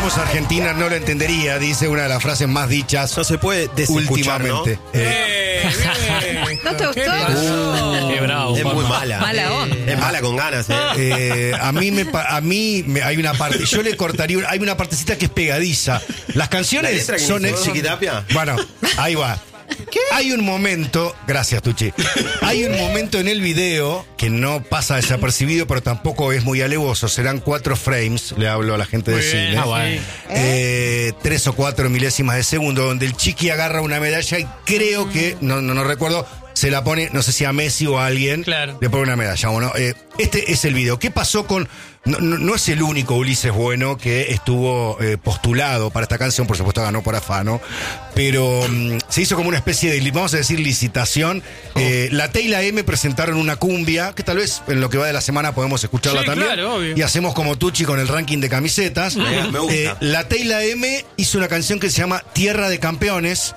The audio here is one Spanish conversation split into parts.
fuéramos a Argentina no lo entendería, dice una de las frases más dichas. No se puede desescuchar, últimamente. ¿No te gustó? Qué bravo. Es muy mala. Mala onda. Es mala con ganas, A mí hay una parte, yo le cortaría, hay una partecita que es pegadiza. Las canciones son Chiquitapia. Bueno, ahí va. ¿Qué? Hay un momento, gracias Tucci, hay un momento en el video que no pasa desapercibido, pero tampoco es muy alevoso. Serán 4 frames, le hablo a la gente de cine. Bueno. 3 o 4 milésimas de segundo, donde el chiqui agarra una medalla y creo que, no recuerdo, se la pone, no sé si a Messi o a alguien, claro, le pone una medalla. Bueno, este es el video. ¿Qué pasó con...? No es el único Ulises Bueno que estuvo postulado para esta canción, por supuesto ganó por afano, pero se hizo como una especie de, vamos a decir, licitación. La T y la M presentaron una cumbia, que tal vez en lo que va de la semana podemos escucharla también. Claro, obvio. Y hacemos como Tucci con el ranking de camisetas. Me gusta. La T y la M hizo una canción que se llama Tierra de Campeones.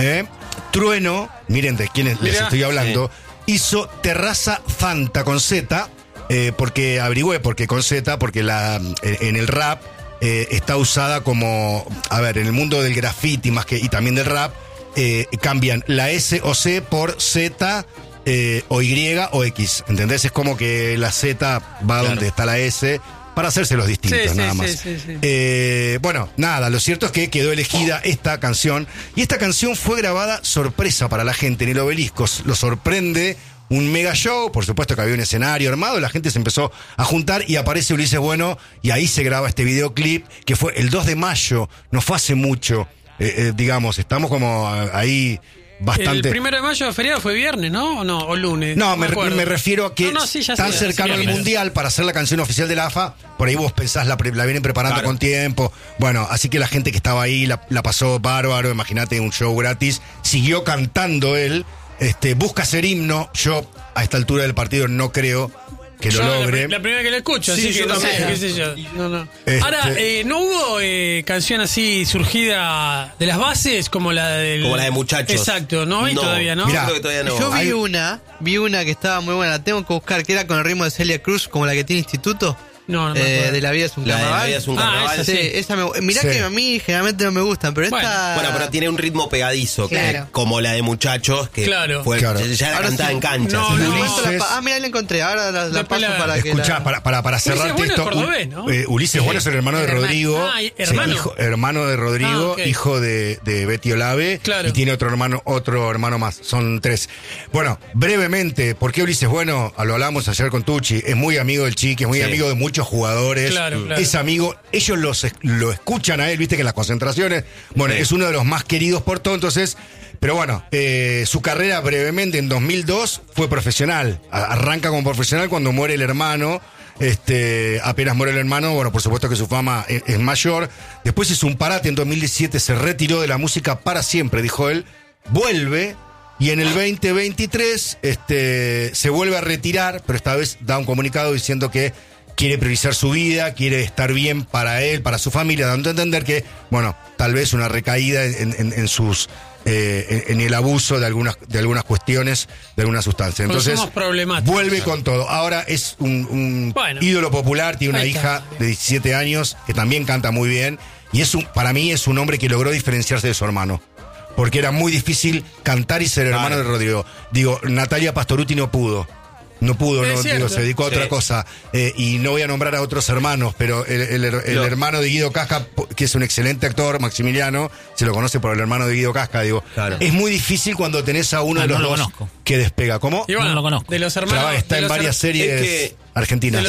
Trueno, miren de quiénes les estoy hablando, hizo Terraza Fanta con Z. Porque averigüé, porque con Z, porque en el rap está usada como, a ver, en el mundo del graffiti más que y también del rap, cambian la S o C por Z o Y o X, ¿entendés? Es como que la Z va donde está la S para hacerse los distintos, nada más. Bueno, nada, lo cierto es que quedó elegida esta canción, y esta canción fue grabada sorpresa para la gente en el Obelisco. Lo sorprende un mega show, por supuesto que había un escenario armado, la gente se empezó a juntar y aparece Ulises Bueno y ahí se graba este videoclip que fue el 2 de mayo, no fue hace mucho, digamos, estamos como ahí bastante... El 1 de mayo feriado fue viernes, ¿no? ¿O lunes? No, me refiero a que tan cercano al Mundial para hacer la canción oficial de la AFA, por ahí vos pensás la vienen preparando con tiempo. Bueno, así que la gente que estaba ahí la pasó bárbaro, imagínate un show gratis, siguió cantando él. Busca ser himno. Yo a esta altura del partido no creo que lo logre. La primera que lo escucho, Sí, así que yo no sé, también. qué sé yo. No. Ahora, ¿no hubo canción así surgida de las bases como la del... Como la de Muchachos. Exacto, no hay todavía, ¿no? Mirá, Creo que todavía no. Yo vi una que estaba muy buena, la tengo que buscar, que era con el ritmo de Celia Cruz, como la que tiene Instituto. No me acuerdo. De La vida es un La de carnaval. La vida es un carnaval. Sí, esa mirá que a mí generalmente no me gustan, pero esta... Bueno, pero tiene un ritmo pegadizo, Claro. como la de Muchachos, que Claro. fue, Claro. ya la Ahora cantaba sí. en cancha. No, ¿sí? no. Ulises- mira, la encontré, ahora la Después paso para que Escuchá, la... para cerrarte Bueno es esto, cordobés, ¿no? Ulises Bueno es el hermano de Rodrigo. Ah, hermano. Hermano de Rodrigo, Ah, ok. hijo de Betty Olave, Claro. y tiene otro hermano más, son 3. Bueno, brevemente, ¿por qué Ulises Bueno? Lo hablamos ayer con Tucci, es muy amigo del Chiqui, es muy amigo de muchos jugadores, Claro. es amigo, ellos lo escuchan a él, viste que en las concentraciones, bueno, es uno de los más queridos por todo, entonces... Pero bueno, su carrera brevemente en 2002 fue profesional. Arranca como profesional cuando muere el hermano. Apenas muere el hermano, bueno, por supuesto que su fama es mayor. Después hizo un parate en 2017, se retiró de la música para siempre, dijo él. Vuelve y en el 2023 se vuelve a retirar, pero esta vez da un comunicado diciendo que quiere priorizar su vida, quiere estar bien para él, para su familia, dando a entender que, bueno, tal vez una recaída en sus... en el abuso de algunas cuestiones, de algunas sustancias. Entonces, Consumos problemáticos. vuelve con todo. Ahora es un Bueno. ídolo popular, tiene una Ahí está. hija de 17 años que también canta muy bien. Y para mí es un hombre que logró diferenciarse de su hermano. Porque era muy difícil cantar y ser hermano de Rodrigo. Digo, Natalia Pastorutti no pudo. No pudo, Es cierto. se dedicó a otra cosa. Y no voy a nombrar a otros hermanos, pero el hermano de Guido Casca, que es un excelente actor, Maximiliano, se lo conoce por el hermano de Guido Casca, digo. Claro. Es muy difícil cuando tenés a uno de los no lo dos conozco. que despega. ¿Cómo? Y bueno, No lo conozco. de los hermanos... Está de en los varias series Es que- argentinas.